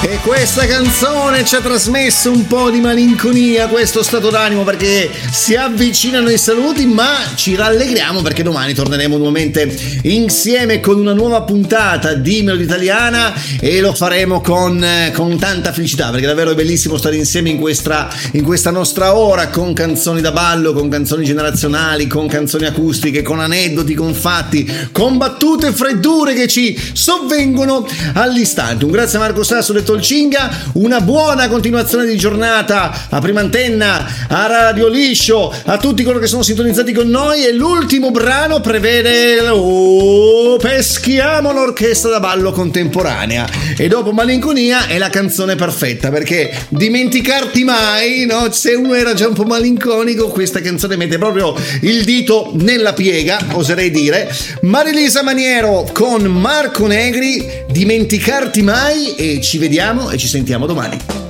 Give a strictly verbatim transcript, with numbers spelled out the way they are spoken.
E questa canzone ci ha trasmesso un po' di malinconia, questo stato d'animo, perché si avvicinano i saluti, ma ci rallegriamo perché domani torneremo nuovamente insieme con una nuova puntata di Melodie Italiana e lo faremo con, con tanta felicità, perché davvero è bellissimo stare insieme in questa, in questa nostra ora, con canzoni da ballo, con canzoni generazionali, con canzoni acustiche, con aneddoti, con fatti, con battute freddure che ci sovvengono all'istante. Un grazie a Marco Sasso detto il Cinga, una buona continuazione di giornata a Prima Antenna, a Radio Liscio, a tutti coloro che sono sintonizzati con noi. E l'ultimo brano prevede oh, peschiamo l'orchestra da ballo contemporanea, e dopo Malinconia è la canzone perfetta, perché dimenticarti mai, no? Se uno era già un po' malinconico, questa canzone mette proprio il dito nella piega, oserei dire. Marilisa Maniero con Marco Negri, dimenticarti mai, e ci vediamo e ci sentiamo domani.